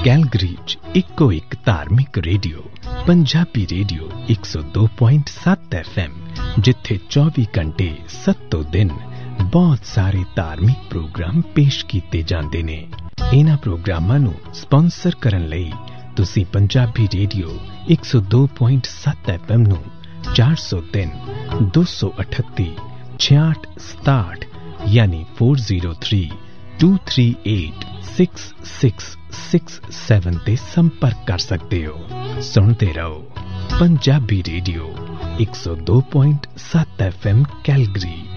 Calgary 'ਚ ਇੱਕੋ ਇੱਕ ਧਾਰਮਿਕ ਰੇਡੀਓ ਪੰਜਾਬੀ ਰੇਡੀਓ 102.7 FM, ਜਿੱਥੇ 24 ਘੰਟੇ 7 ਦਿਨ ਬਹੁਤ ਸਾਰੇ ਧਾਰਮਿਕ ਪ੍ਰੋਗਰਾਮ ਪੇਸ਼ ਕੀਤੇ ਜਾਂਦੇ ਨੇ। ਇਹਨਾਂ ਪ੍ਰੋਗਰਾਮਾਂ ਨੂੰ ਸਪਾਂਸਰ ਕਰਨ ਲਈ ਤੁਸੀਂ ਪੰਜਾਬੀ ਰੇਡੀਓ 102.7 FM ਨੂੰ 403 238 6667 ਯਾਨੀ 4032386667 ਤੇ ਸੰਪਰਕ ਕਰ ਸਕਦੇ ਹੋ। ਸੁਣਦੇ ਰਹੋ ਪੰਜਾਬੀ ਰੇਡੀਓ 102.7 FM ਕੈਲਗਰੀ।